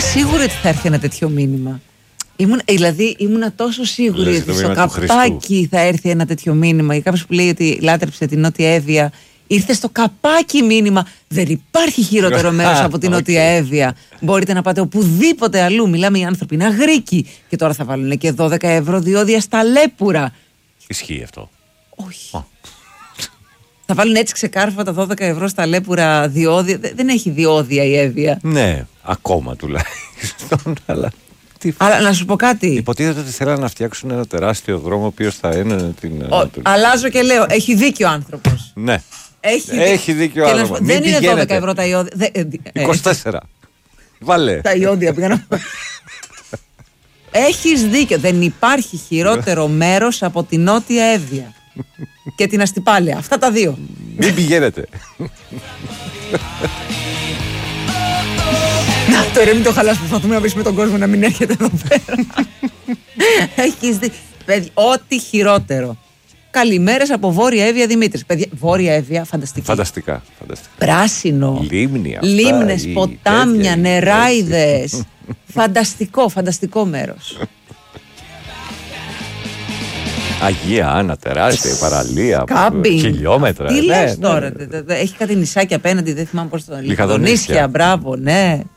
σίγουρη ότι θα έρθει ένα τέτοιο μήνυμα. Ήμουνα τόσο σίγουρη ότι στο καπάκι θα έρθει ένα τέτοιο μήνυμα. Για κάποιος που λέει ότι λάτρεψε την Νότια Εύβοια, ήρθε στο καπάκι μήνυμα. Δεν υπάρχει χειρότερο μέρος από την Νότια Εύβοια. Μπορείτε να πάτε οπουδήποτε αλλού. Μιλάμε οι άνθρωποι είναι αγρίκοι. Και τώρα θα βάλουν και 12 ευρώ διόδια στα Λέπουρα. Ισχύει αυτό? Όχι. Θα βάλουν έτσι ξεκάρφα τα 12 ευρώ στα Λέπουρα διόδια. Δεν έχει διόδια η Εύβοια. Ναι, ακόμα τουλάχιστον. Αλλά να σου πω κάτι. Υποτίθεται ότι θέλανε να φτιάξουν ένα τεράστιο δρόμο ο οποίος θα είναι την. Αλλάζω και λέω, έχει δίκιο ο άνθρωπος. Ναι. Έχει δίκιο ο άνθρωπος. Δεν είναι 12 ευρώ τα ιόδια. 24. Βάλε. Τα ιόδια πήγα. Έχεις δίκιο. Δεν υπάρχει χειρότερο μέρος από την Νότια Εύβοια και την Αστυπάλαια. Αυτά τα δύο. Μην πηγαίνετε. Να το ρε, μην το χαλάς, προσπαθούμε να βρίσουμε τον κόσμο να μην έρχεται εδώ πέρα. Έχεις δει. Παιδιά, ό,τι χειρότερο. Καλημέρες από Βόρεια Εύβοια Δημήτρης. Παιδιά, Βόρεια Εύβοια, φανταστική. Φανταστικά. Πράσινο. Λίμνες, ποτάμια, νεράιδες. Φανταστικό μέρος. Αγία Άννα, τεράστια παραλία. Κάμπινγκ. Χιλιόμετρα. Τι λες τώρα. Έχει κάτι νησάκι απέναντι, δεν θυμάμαι πώς το λέει. Λιχαδονήσια, μπράβο, ναι.